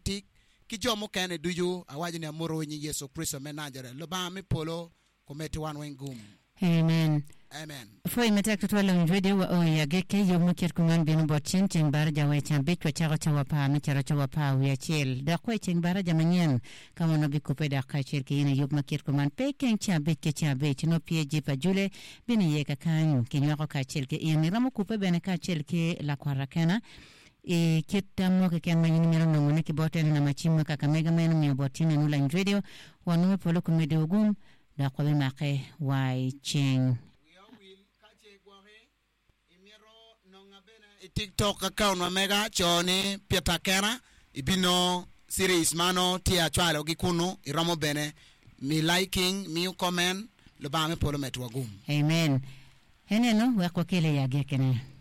tik ki jomo kene duju awaji ne moro nyi Yesu Kristo menajere lo ba mi polo kometi wan wengum. Amen. Amen. Foi metak tutwala njwede wa oya geke yomu kirkungan binu botin ching baraja wa chambit wa charo chawa pa mi charo chawa pa wa chil da kwa ching baraja manyen kama no bikupe da kachir ki ina yomu kirkungan pe keng chambit ke chambit no pie jipa jule bini yeka kan kinyako kachir ki ina ramu kupe bene kachir ki la kwa rakena kitamo ke kan manyin mero no mone ki boten na machima kakamega meno mi botin nula njwede wa nume polo kumede ugum da kwa bimake wa ching TikTok account wa mega choni Peter Kera ibino series mano tia chwalo gikuno iramo bene mi liking mi comment lo ba me polo metwa gum. Amen. Heneno wa kwa kile ya gekene.